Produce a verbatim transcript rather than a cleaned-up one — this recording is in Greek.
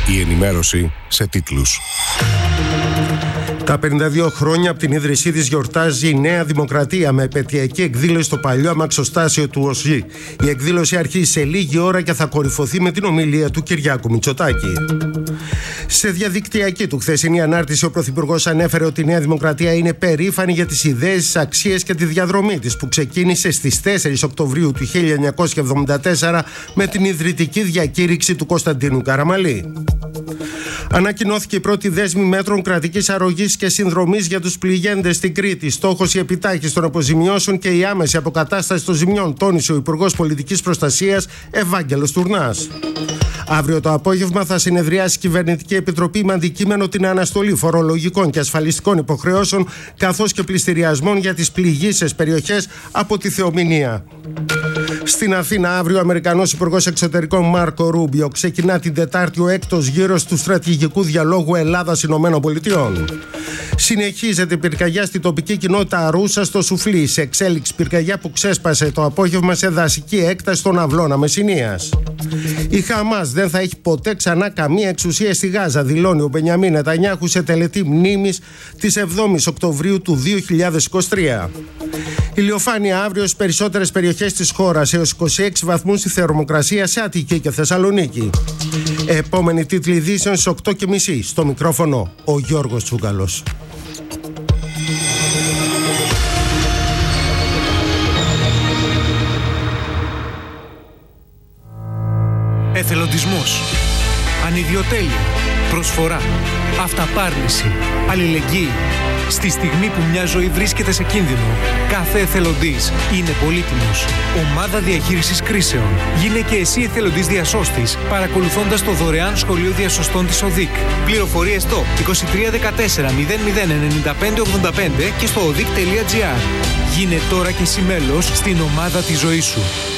Η ενημέρωση σε τίτλους. Τα πενήντα δύο χρόνια από την ίδρυσή της γιορτάζει η Νέα Δημοκρατία με επαιτειακή εκδήλωση στο παλιό αμαξοστάσιο του ΟΣΓΙ. Η εκδήλωση αρχίζει σε λίγη ώρα και θα κορυφωθεί με την ομιλία του Κυριάκου Μητσοτάκη. Σε διαδικτυακή του χθεσινή ανάρτηση, ο Πρωθυπουργός ανέφερε ότι η Νέα Δημοκρατία είναι περήφανη για τις ιδέες, τις αξίες και τη διαδρομή της που ξεκίνησε στις τέσσερις Οκτωβρίου του χίλια εννιακόσια εβδομήντα τέσσερα με την ιδρυτική διακήρυξη του Κωνσταντίνου Καραμαλή. Ανακοινώθηκε η πρώτη δέσμη μέτρων κρατικής αρρωγής και συνδρομής για τους πληγέντες στην Κρήτη. Στόχος η επιτάχυνση των αποζημιώσεων και η άμεση αποκατάσταση των ζημιών, τόνισε ο Υπουργός Πολιτικής Προστασίας Ευάγγελος Τουρνάς. Αύριο το απόγευμα θα συνεδριάσει η Κυβερνητική Επιτροπή με αντικείμενο την αναστολή φορολογικών και ασφαλιστικών υποχρεώσεων καθώς και πληστηριασμών για τις πληγείσες περιοχές από τη θεομηνία. Στην Αθήνα, αύριο ο Αμερικανός Υπουργός Εξωτερικών Μάρκο Ρούμπιο ξεκινά την Τετάρτη ο έκτος γύρος του στρατηγικού διαλόγου Ελλάδας-Ηνωμένων Πολιτειών. Συνεχίζεται η πυρκαγιά στη τοπική κοινότητα Αρούσα στο Σουφλί, σε εξέλιξη πυρκαγιά που ξέσπασε το απόγευμα σε δασική έκταση των Αυλώνα Μεσσηνίας. Η Χαμάς δεν θα έχει ποτέ ξανά καμία εξουσία στη Γάζα, δηλώνει ο Μπενιαμίν Νετανιάχου σε τελετή μνήμης της εβδόμης Οκτωβρίου του δύο χιλιάδες είκοσι τρία. Ηλιοφάνεια αύριο στις περισσότερες περιοχές της χώρας, έως είκοσι έξι βαθμούς η θερμοκρασία σε Αττική και Θεσσαλονίκη. Επόμενη τίτλη ειδήσεων στις οκτώ και μισή. Στο μικρόφωνο ο Γιώργος Τσούγκαλος. Εθελοντισμός, ανιδιοτέλεια, προσφορά, αυταπάρνηση, αλληλεγγύη. Στη στιγμή που μια ζωή βρίσκεται σε κίνδυνο, κάθε εθελοντής είναι πολύτιμος. Ομάδα διαχείρισης κρίσεων. Γίνε και εσύ εθελοντής διασώστης, παρακολουθώντας το δωρεάν σχολείο διασωστών της ΟΔΙΚ. Πληροφορίες στο είκοσι τρία δεκατέσσερα μηδέν μηδέν ενενήντα πέντε ογδόντα πέντε και στο οδικ τελεία τζι άρ. Γίνε τώρα και εσύ μέλος στην ομάδα της ζωής σου.